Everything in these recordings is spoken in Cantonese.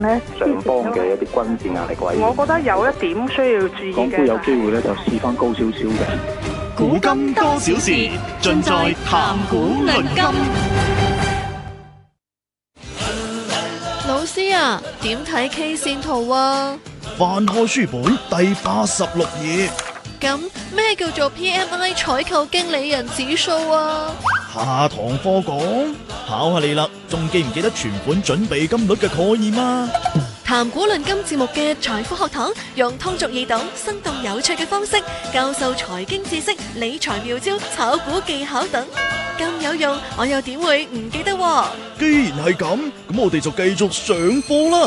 上方嘅一啲軍事壓力位。 我覺得有一點需要注意嘅， 港股有機會咧就試翻高少少嘅。 古今多少事，盡在談古論今。 老師啊，點睇 K 線圖啊？ 翻開書本第86頁。 咁咩叫做 PMI 採購經理人指數啊？ 下堂課講，考下你啦，仲記唔記得存款準備金率嘅概念啊？ 談古論今節目嘅財富學堂，用通俗易懂、生動有趣嘅方式教授財經知識、理財妙招、炒股技巧等，咁有用，我又點會唔記得喎？ 既然係咁，咁我哋就繼續上課啦。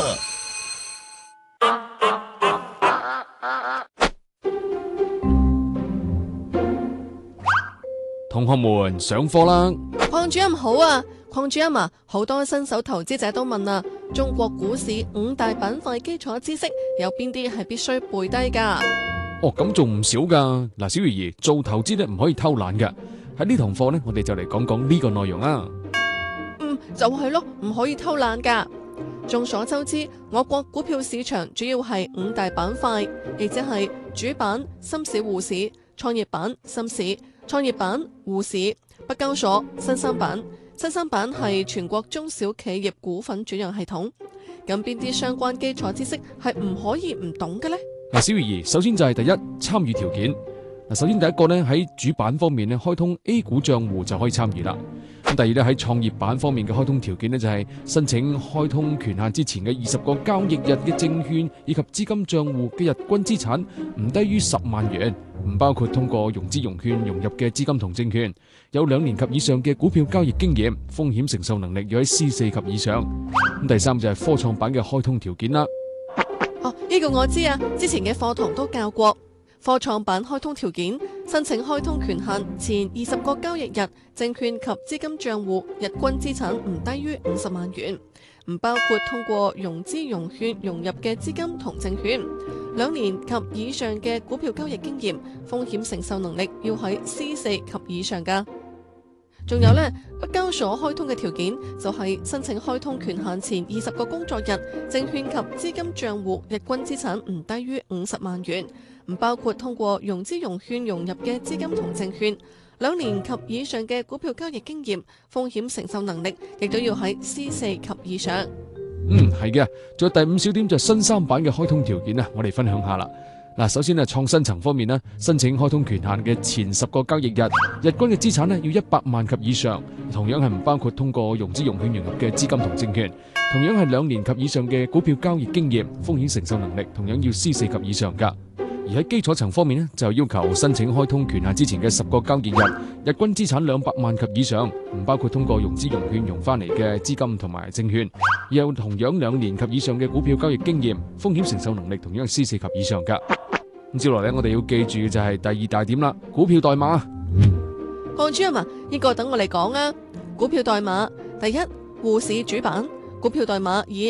同學們上課啦！ 鄺主任好啊，鄺主任啊，好多新手投資者都問啊，中國股市5大板塊基礎知識有邊啲係必須背低噶？ 哦，咁仲唔少噶。嗱，小魚兒做投資咧唔可以偷懶噶。喺呢堂課呢，我哋就嚟講講呢個內容啊。 就係咯，唔可以偷懶噶。眾所周知，我國股票市場主要係5大板塊，亦即係主板、深市滬市、創業板、深市、創業板、滬市、北交所、新三板。新三板係全國中小企業股份轉讓系統。咁邊啲相關基礎知識係唔可以唔懂嘅呢？ 嗱，小魚兒，首先就係第一，參與條件。嗱，首先第一個呢，喺主板方面呢，開通 A 股賬戶就可以參與啦。咁第二呢，喺創業板方面嘅開通條件呢，就係申請開通權限之前嘅20個交易日嘅證券以及資金賬戶嘅日均資產唔低於10萬元，唔包括通過融資融券融入嘅資金同證券，有2年及以上嘅股票交易經驗，風險承受能力要喺 C4 及以上。咁第三就係科創板嘅開通條件啦。 呢個我知啊，之前嘅課堂都教過。科創板開通條件，申請開通權限前20個交易日，證券及資金賬戶日均資產唔低於50萬元，唔包括通過融資融券融入嘅資金同證券，2年及以上嘅股票交易經驗，風險承受能力要喺 C4 及以上噶。仲有呢，北交所開通嘅條件就係申請開通權限前20個工作日，證券及資金賬戶日均資產唔低於50萬元，唔包括通過融資融券融入嘅資金同證券，2年及以上嘅股票交易經驗，風險承受能力亦都要喺 C4 及以上。 係嘅。仲有第5小點就係新三板嘅開通條件啊，我哋分享下啦。嗱，首先係創新層方面呢，申請開通權限嘅前10個交易日，日均嘅資產呢要100萬及以上，同樣係唔包括通過融資融券融入嘅資金同證券，同樣係2年及以上嘅股票交易經驗，風險承受能力同樣要 C4 及以上噶。而喺基礎層方面呢，就要求申請開通權限之前嘅10個交易日，日均資產200萬及以上，唔包括通過融資融券融翻嚟嘅資金同埋證券，而有同樣2年及以上嘅股票交易經驗，風險承受能力同樣係 C4 及以上噶。咁接落嚟，我哋要記住嘅就係第2大點啦，股票代碼。 鄺主任啊，呢個等我嚟講啊。股票代碼第一，滬市主板股票代碼以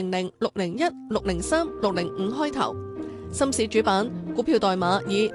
600、601、603、605開頭。深市主板股票代碼以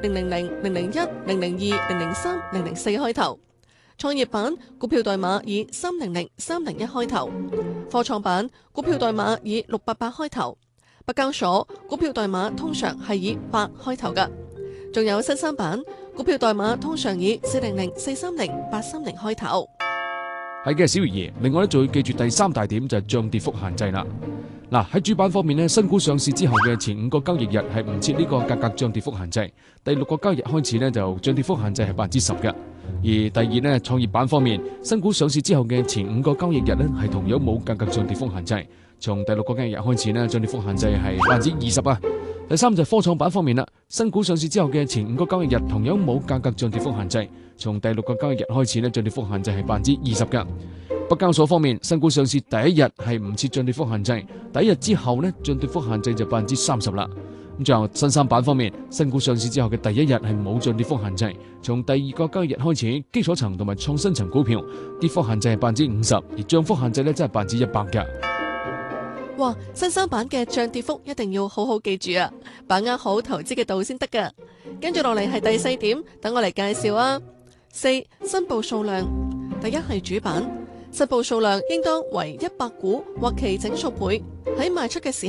000、001、002、003、004開頭。創業板股票代碼以300、301開頭。科創板股票代碼以688開頭。北交所股票代碼通常係以8開頭㗎。仲有新三板股票代碼通常以400、430、830開頭。 係嘅，小魚兒。另外咧，仲要記住第3大點就係漲跌幅限制啦。嗱，喺主板方面呢，新股上市之後嘅前5個交易日係唔設呢個價格漲跌幅限制，第6個交易日開始呢，就漲跌幅限制係10%嘅。而第二呢，創業板方面，新股上市之後嘅前5個交易日呢，係同樣冇價格漲跌幅限制，從第6個交易日開始呢，漲跌幅限制係20%啊。第3就係科創板方面啦，新股上市之後嘅前5個交易日同樣冇價格漲跌幅限制，從第6個交易日開始呢，漲跌幅限制係20%嘅。北交所方面，新股上市第1日係唔設漲跌幅限制，第1日之後呢，漲跌幅限制就30%啦。咁最後新三板方面，新股上市之後嘅第1日係冇漲跌幅限制，從第2個交易日開始，基礎層同埋創新層股票跌幅限制係50%，而漲幅限制呢，真係100%嘅。 哇！新三板嘅漲跌幅一定要好好記住啊，把握好投資嘅度先得噶。跟住落嚟係第4點，等我嚟介紹啊。4、申報數量，第1係主板。 實報數量應當為100股或其整數倍。喺賣出嘅時